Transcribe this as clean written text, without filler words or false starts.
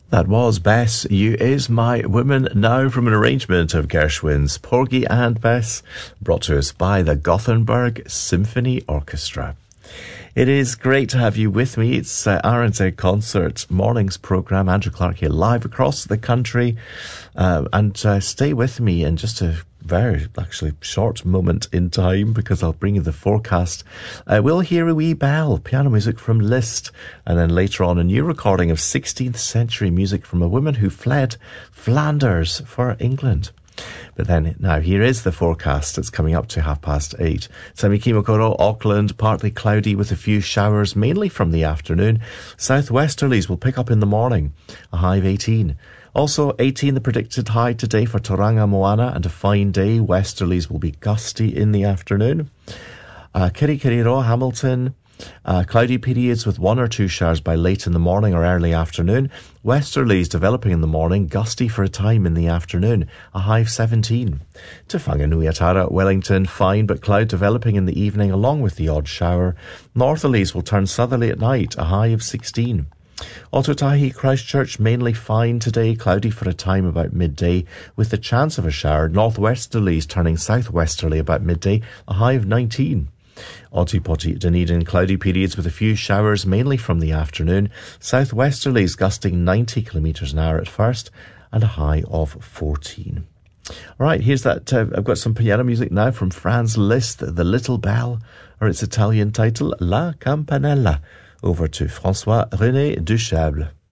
That was Bess, You Is My Woman Now, from an arrangement of Gershwin's Porgy and Bess, brought to us by the Gothenburg Symphony Orchestra. It is great to have you with me. It's RNZ Concert Mornings programme. Andrew Clark here, live across the country. And stay with me in just a very, actually, short moment in time, because I'll bring you the forecast. We'll hear a wee bell, piano music from Liszt, and then later on a new recording of 16th century music from a woman who fled Flanders for England. But then, now, here is the forecast. It's coming up to 8:30. Samikimokoro, Auckland, partly cloudy with a few showers, mainly from the afternoon. Southwesterlies will pick up in the morning, a high of 18. Also, 18 the predicted high today for Tauranga Moana, and a fine day. Westerlies will be gusty in the afternoon. Kirikiriro, Hamilton, cloudy periods with 1 or 2 showers by late in the morning or early afternoon. Westerlies developing in the morning, gusty for a time in the afternoon, a high of 17. Te Whanganuiatara, Wellington, fine but cloud developing in the evening along with the odd shower. Northerlies will turn southerly at night, a high of 16. Ōtautahi, Christchurch, mainly fine today, cloudy for a time about midday with the chance of a shower. Northwesterlies turning southwesterly about midday, a high of 19. Ōtepoti, Dunedin, cloudy periods with a few showers, mainly from the afternoon. Southwesterlies gusting 90 kilometres an hour at first, and a high of 14. All right, here's that. I've got some piano music now from Franz Liszt, The Little Bell, or its Italian title, La Campanella. Over to François René Duchâble.